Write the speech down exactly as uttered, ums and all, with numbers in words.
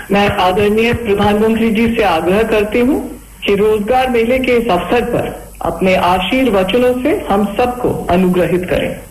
मैं आदरणीय प्रधानमंत्री जी से आग्रह करती हूँ कि रोजगार मेले के इस अवसर पर अपने आशीर्वचनों से हम सबको अनुग्रहित करें।